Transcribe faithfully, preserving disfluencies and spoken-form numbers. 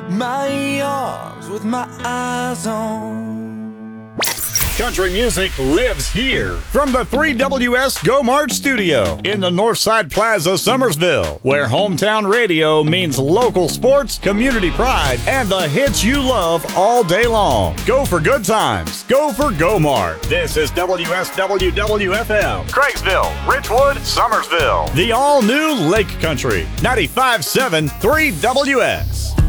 my arms with my eyes on. Country music lives here. From the three W S Go March studio in the Northside Plaza, Summersville, where hometown radio means local sports, community pride, and the hits you love all day long. Go for good times. Go for Go Mart. This is W S W W F M, Craigsville, Richwood, Summersville. The all-new Lake Country, ninety-five point seven three W S.